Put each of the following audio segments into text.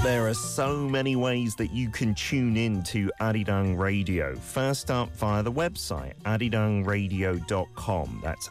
There are so many ways that you can tune in to Arirang Radio. First up, via the website, arirangradio.com. That's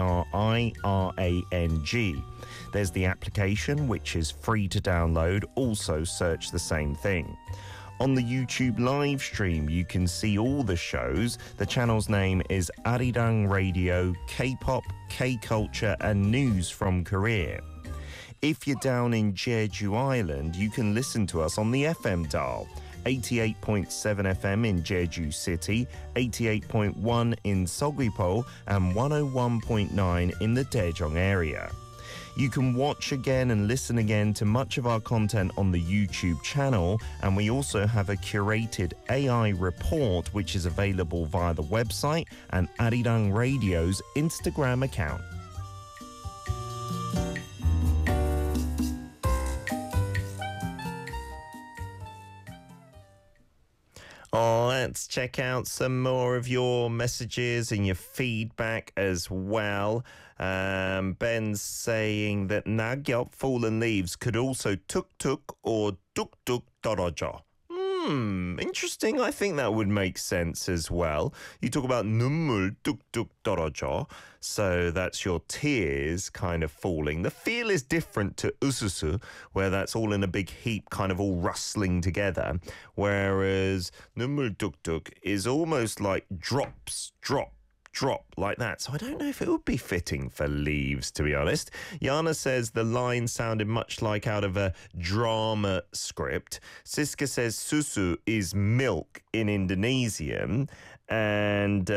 ARIRANG. There's the application, which is free to download. Also search the same thing. On the YouTube live stream, you can see all the shows. The channel's name is Arirang Radio, K-pop, K-culture and news from Korea. If you're down in Jeju Island, you can listen to us on the FM dial. 88.7 FM in Jeju City, 88.1 in Seogwipo and 101.9 in the Daejeong area. You can watch again and listen again to much of our content on the YouTube channel, and we also have a curated AI report which is available via the website and Arirang Radio's Instagram account. Let's check out some more of your messages and your feedback as well. Ben's saying that nagyop, fallen leaves, could also tuk-tuk or tuk-tuk 떨어져. Interesting. I think that would make sense as well. You talk about 눈물 뚝뚝 떨어져. So that's your tears kind of falling. The feel is different to 우수수, where that's all in a big heap, kind of all rustling together. Whereas 눈물 뚝뚝 is almost like drops, drop like that. So I don't know if it would be fitting for leaves, to be honest. Yana says the line sounded much like out of a drama script. Siska says susu is milk in Indonesian. And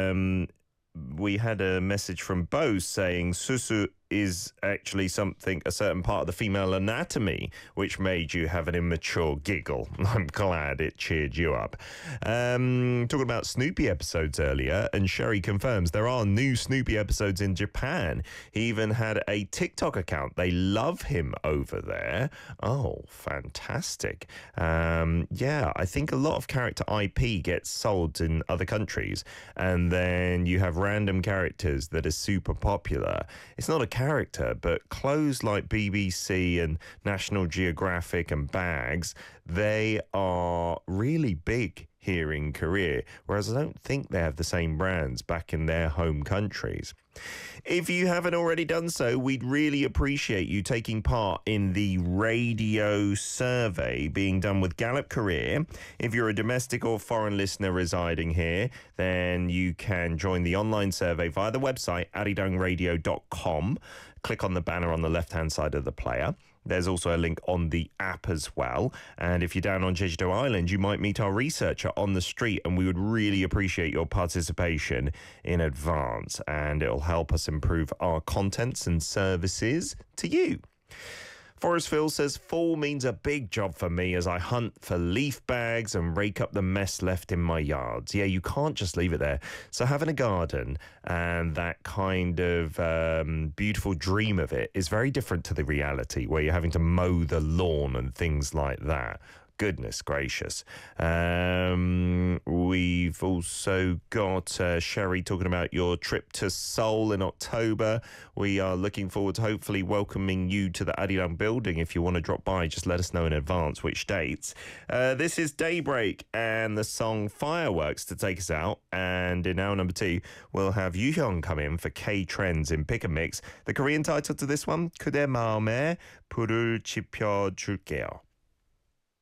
we had a message from Bo saying susu is actually something, a certain part of the female anatomy, which made you have an immature giggle. I'm glad it cheered you up. Talking about Snoopy episodes earlier, and Sherry confirms there are new Snoopy episodes in Japan. He even had a TikTok account. They love him over there. Oh, fantastic. Yeah, I think a lot of character IP gets sold in other countries, and then you have random characters that are super popular. It's not a character, but clothes like BBC and National Geographic and bags, they are really big here in Korea, whereas I don't think they have the same brands back in their home countries. If you haven't already done so, we'd really appreciate you taking part in the radio survey being done with Gallup Korea. If you're a domestic or foreign listener residing here, then you can join the online survey via the website arirangradio.com. Click on the banner on the left-hand side of the player. There's also a link on the app as well. And if you're down on Jeju Island, you might meet our researcher on the street, and we would really appreciate your participation in advance. And it'll help us improve our contents and services to you. Forrest Phil says, fall means a big job for me as I hunt for leaf bags and rake up the mess left in my yards. Yeah, you can't just leave it there. So having a garden and that kind of beautiful dream of it is very different to the reality where you're having to mow the lawn and things like that. Goodness gracious. We've also got Sherry talking about your trip to Seoul in October. We are looking forward to hopefully welcoming you to the Arirang building. If you want to drop by, just let us know in advance which dates. This is Daybreak and the song Fireworks to take us out. And in hour number 2, we'll have Yuhyun come in for K-Trends in Pick and Mix. The Korean title to this one, 그대 마음에 불을 지펴줄게요.